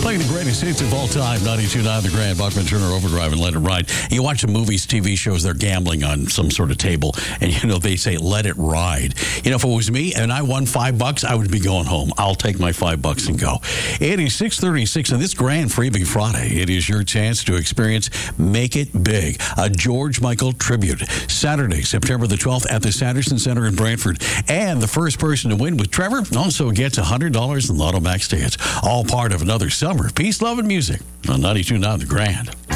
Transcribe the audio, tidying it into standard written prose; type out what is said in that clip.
Playing the greatest hits of all time, 92.9 The Grand, Buckman Turner Overdrive, and Let It Ride. You watch the movies, TV shows, they're gambling on some sort of table, and, they say, let it ride. If it was me and I won $5, I would be going home. I'll take my $5 and go. It is 6:36, and this Grand Freebie Friday, it is your chance to experience Make It Big, a George Michael tribute. Saturday, September the 12th at the Sanderson Center in Brantford. And the first person to win with Trevor also gets $100 in Lotto Max tickets. All part of another summer of peace, love, and music on 92.9 The Grand.